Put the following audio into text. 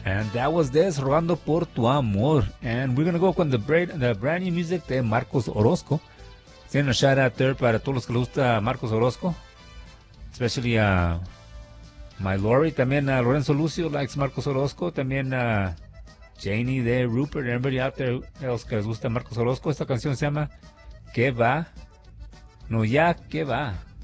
And that was Rogando por tu amor. And we're going to go con the brand new music de Marcos Orozco. Send a shout out there para todos los que les gusta Marcos Orozco. Especially my Lori. También Lorenzo Lucio likes Marcos Orozco. También Janie de Rupert. Everybody out there else que les gusta Marcos Orozco. Esta canción se llama ¿Qué va? No, ya, ¿qué va?